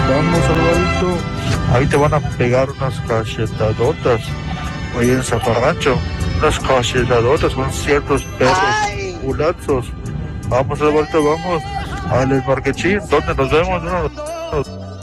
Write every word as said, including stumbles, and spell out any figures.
Vamos, Alvarito. Ahí te van a pegar unas cachetadotas. Oye, en Zafarrancho, unas cachetadotas con ciertos perros culazos. Vamos, Alvarito, vamos. Alex Marquechín, ¿dónde nos vemos? No, no, no.